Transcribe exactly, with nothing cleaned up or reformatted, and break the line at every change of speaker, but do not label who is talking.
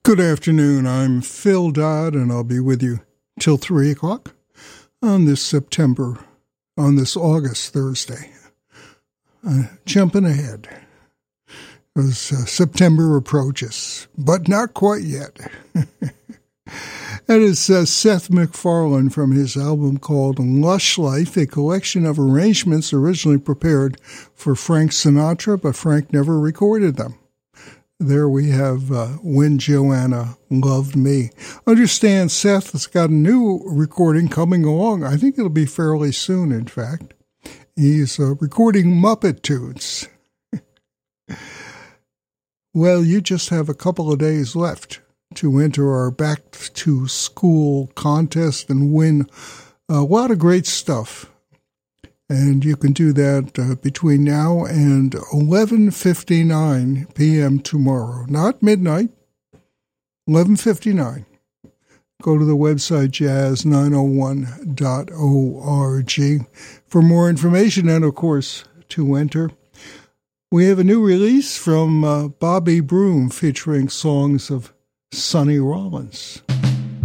Good afternoon. I'm Phil Dodd, and I'll be with you till three o'clock on this September, on this August Thursday. Uh, jumping ahead, as uh, September approaches, but not quite yet. That is uh, Seth MacFarlane from his album called Lush Life, a collection of arrangements originally prepared for Frank Sinatra, but Frank never recorded them. There we have uh, When Joanna Loved Me. Understand Seth has got a new recording coming along. I think it'll be fairly soon, in fact. He's uh, recording Muppet tunes. Well, you just have a couple of days left to enter our back-to-school contest and win a lot of great stuff. And you can do that uh, between now and eleven fifty-nine p.m. tomorrow. Not midnight, eleven fifty-nine. Go to the website jazz nine oh one dot org for more information and, of course, to enter. We have a new release from uh, Bobby Broom featuring songs of Sonny Rollins.